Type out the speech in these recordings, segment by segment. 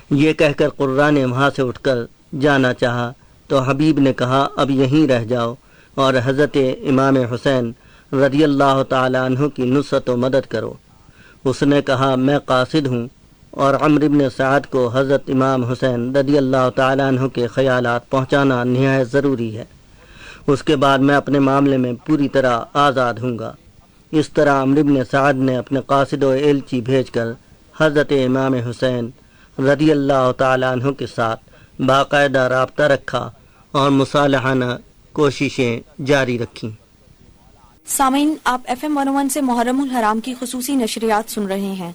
یہ کہہ کر قرہ نے وہاں سے اٹھ کر جانا چاہا تو حبیب نے کہا اب یہیں رہ جاؤ اور حضرت امام حسین رضی اللہ تعالیٰ عنہ کی نصرت و مدد کرو۔ اس نے کہا میں قاصد ہوں اور عمرو بن سعد کو حضرت امام حسین رضی اللہ تعالیٰ عنہ کے خیالات پہنچانا نہایت ضروری ہے، اس کے بعد میں اپنے معاملے میں پوری طرح آزاد ہوں گا۔ اس طرح عمرو بن سعد نے اپنے قاصد و ایلچی بھیج کر حضرت امام حسین رضی اللہ تعالیٰ عنہ کے ساتھ باقاعدہ رابطہ رکھا اور مصالحانہ کوششیں جاری رکھیں۔ سامعین، آپ FM 101 سے محرم الحرام کی خصوصی نشریات سن رہے ہیں۔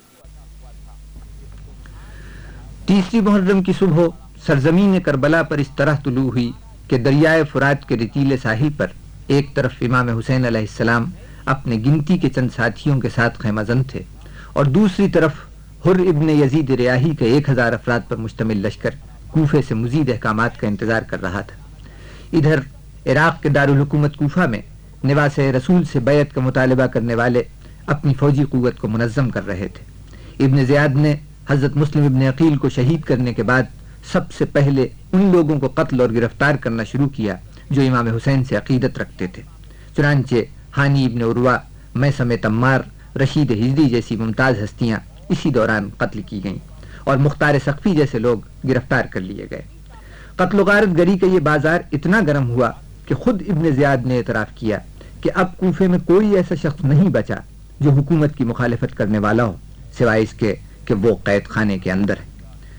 تیسری محرم کی صبح سرزمین کربلا پر اس طرح طلوع ہوئی کہ دریائے فرات کے ریتیلے ساحل پر ایک طرف امام حسین علیہ السلام اپنے گنتی کے چند ساتھیوں کے ساتھ خیمہ زن تھے اور دوسری طرف حر ابن یزید ریاحی کے 1000 افراد پر مشتمل لشکر کوفے سے مزید احکامات کا انتظار کر رہا تھا۔ ادھر عراق کے دارالحکومت کوفہ میں نواس رسول سے بیعت کا مطالبہ کرنے والے اپنی فوجی قوت کو منظم کر رہے تھے۔ ابن زیاد نے حضرت مسلم ابن عقیل کو شہید کرنے کے بعد سب سے پہلے ان لوگوں کو قتل اور گرفتار کرنا شروع کیا جو امام حسین سے عقیدت رکھتے تھے۔ چنانچہ ہانی ابن عروہ، میثم تمار، رشید ہجری جیسی ممتاز ہستیاں اسی دوران قتل کی گئیں اور مختار سقفی جیسے لوگ گرفتار کر لیے گئے۔ قتل و غارت گری کا یہ بازار اتنا گرم ہوا کہ خود ابن زیاد نے اعتراف کیا کہ اب کوفے میں کوئی ایسا شخص نہیں بچا جو حکومت کی مخالفت کرنے والا ہو سوائے اس کے کہ وہ قید خانے کے اندر ہے۔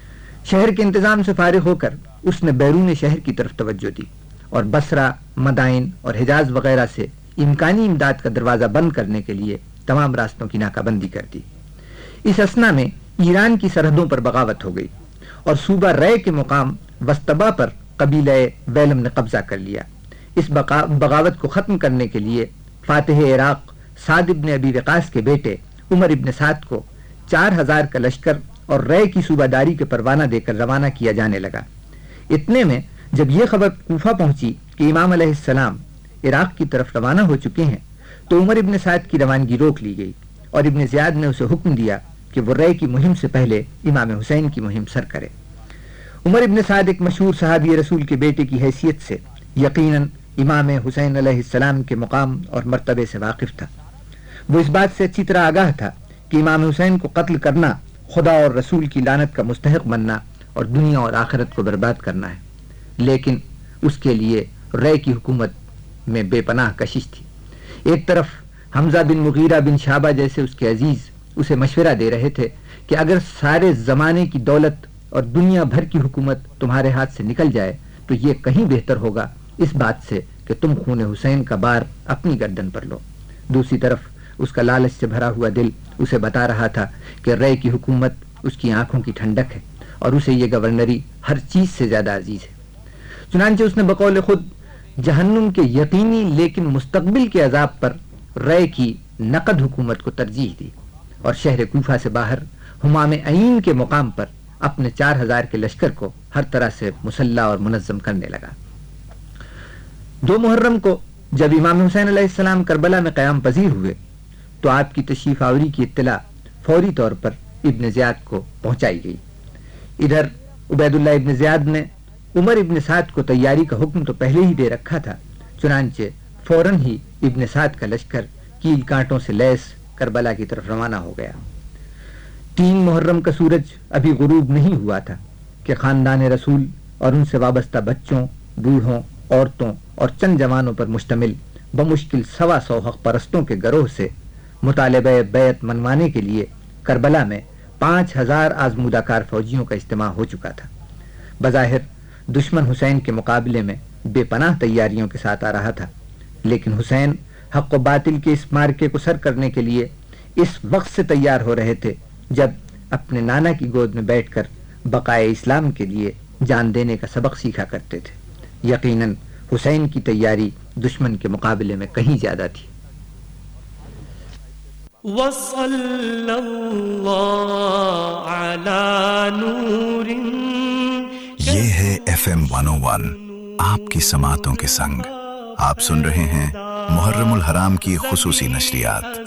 شہر کے انتظام سے فارغ ہو کر اس نے بیرون شہر کی طرف توجہ دی اور بصرہ، مدائن اور حجاز وغیرہ سے امکانی امداد کا دروازہ بند کرنے کے لیے تمام راستوں کی ناکہ بندی کر دی۔ اس اثنا میں ایران کی سرحدوں پر بغاوت ہو گئی اور صوبہ رے کے مقام وسطبا پر قبیلہ ویلم نے قبضہ کر لیا۔ اس بغاوت کو ختم کرنے کے لیے فاتح عراق سعد ابن ابی وقاص کے بیٹے عمر ابن سعد کو 4000 کا لشکر اور رے کی صوبہ داری کے پروانہ دے کر روانہ کیا جانے لگا۔ اتنے میں جب یہ خبر کوفہ پہنچی کہ امام علیہ السلام عراق کی طرف روانہ ہو چکے ہیں تو عمر ابن سعد کی روانگی روک لی گئی اور ابن زیاد نے اسے حکم دیا کہ وہ رے کی مہم سے پہلے امام حسین کی مہم سر کرے۔ عمر ابن سعد ایک مشہور صحابی رسول کے بیٹے کی حیثیت سے یقیناً امام حسین علیہ السلام کے مقام اور مرتبے سے واقف تھا۔ وہ اس بات سے اچھی طرح آگاہ تھا کہ امام حسین کو قتل کرنا خدا اور رسول کی لعنت کا مستحق بننا اور دنیا اور آخرت کو برباد کرنا ہے، لیکن اس کے لیے رے کی حکومت میں بے پناہ کشش تھی۔ ایک طرف حمزہ بن مغیرہ بن شعبہ جیسے اس کے عزیز اسے مشورہ دے رہے تھے کہ اگر سارے زمانے کی دولت اور دنیا بھر کی حکومت تمہارے ہاتھ سے نکل جائے تو یہ کہیں بہتر ہوگا اس بات سے کہ تم خون حسین کا بار اپنی گردن پر لو۔ دوسری طرف اس کا لالچ سے بھرا ہوا دل اسے بتا رہا تھا کہ رے کی حکومت اس کی آنکھوں کی ٹھنڈک ہے اور اسے یہ گورنری ہر چیز سے زیادہ عزیز ہے۔ چنانچہ اس نے بقول خود جہنم کے یقینی لیکن مستقبل کے عذاب پر رے کی نقد حکومت کو ترجیح دی اور شہر کوفہ سے باہر حمام عین کے مقام پر اپنے 4000 کے لشکر کو ہر طرح سے مسلح اور منظم کرنے لگا۔ 2 محرم کو جب امام حسین علیہ السلام کربلا میں قیام پذیر ہوئے تو آپ کی تشریف آوری کی اطلاع فوری طور پر ابن زیاد کو پہنچائی گئی۔ ادھر عبید اللہ ابن زیاد نے عمر ابن سعد کو تیاری کا حکم تو پہلے ہی دے رکھا تھا، چنانچہ فوراً ہی ابن سعد کا لشکر کیل کانٹوں سے لیس کربلا کی طرف روانہ ہو گیا۔ 3 محرم کا سورج ابھی غروب نہیں ہوا تھا کہ خاندان رسول اور ان سے وابستہ بچوں، بوڑھوں، عورتوں اور چند جوانوں پر مشتمل بمشکل 125 حق پرستوں کے گروہ سے مطالبہ بیعت منوانے کے لیے کربلا میں 5000 آزمودہ کار فوجیوں کا اجتماع ہو چکا تھا۔ بظاہر دشمن حسین کے مقابلے میں بے پناہ تیاریوں کے ساتھ آ رہا تھا، لیکن حسین حق و باطل کے اس مارکے کو سر کرنے کے لیے اس وقت سے تیار ہو رہے تھے جب اپنے نانا کی گود میں بیٹھ کر بقائے اسلام کے لیے جان دینے کا سبق سیکھا کرتے تھے۔ یقیناً حسین کی تیاری دشمن کے مقابلے میں کہیں زیادہ تھی۔ وصلی اللہ علی نور۔ یہ ہے FM 101 آپ کی سماعتوں کے سنگ۔ آپ سن رہے ہیں محرم الحرام کی خصوصی نشریات۔